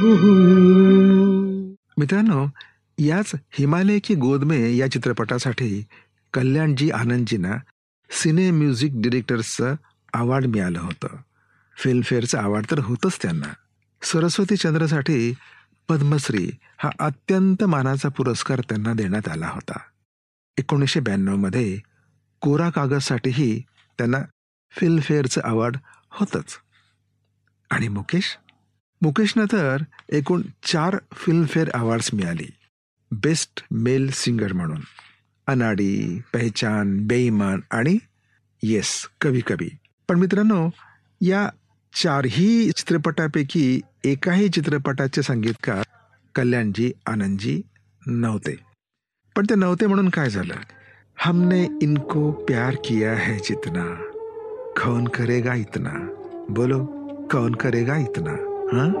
मित्रांनो, याच हिमालय की गोद में या चित्रपटासाठी कल्याणजी आनंदजींना सिने म्युझिक डिरेक्टर्सचं अवॉर्ड मिळालं होतं. फिल्मफेअरचं अवॉर्ड तर होतंच त्यांना. सरस्वती चंद्रसाठी पद्मश्री हा अत्यंत मानाचा पुरस्कार त्यांना देण्यात आला होता. 1992 मध्ये कोरा कागजसाठीही त्यांना फिल्मफेअरचं अवॉर्ड होतंच. आणि मुकेशनं तर एकूण 4 फिल्मफेअर अवॉर्ड्स मिळाली. बेस्ट मेल सिंगर म्हणून. अनाडी, पहचान, बेईमान आणि येस, कभी कभी. पण मित्रांनो, या 4ही चित्रपटापैकी एकाही चित्रपटाचे संगीतकार कल्याणजी आनंदजी नव्हते. पण ते नव्हते म्हणून काय झालं? हमने इनको प्यार किया है जितना, कौन करेगा इतना, बोलो कौन करेगा इतना. हां,